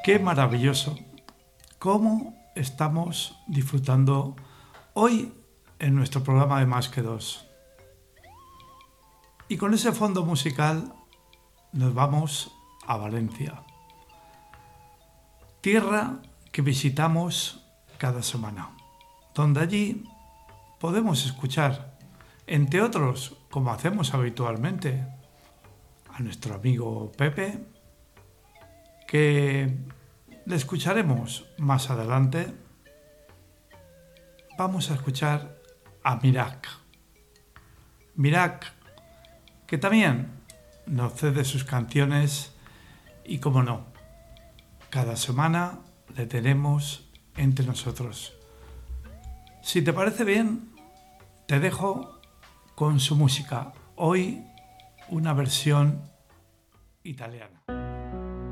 Qué maravilloso. ¿Cómo estamos disfrutando hoy en nuestro programa de Más que Dos? Y con ese fondo musical nos vamos a Valencia, tierra que visitamos cada semana, donde allí podemos escuchar, entre otros, como hacemos habitualmente, a nuestro amigo Pepe, que le escucharemos más adelante. Vamos a escuchar a Mirac. Mirac, que también nos cede sus canciones y, como no, cada semana le tenemos entre nosotros. Si te parece bien, te dejo con su música. Hoy una versión italiana.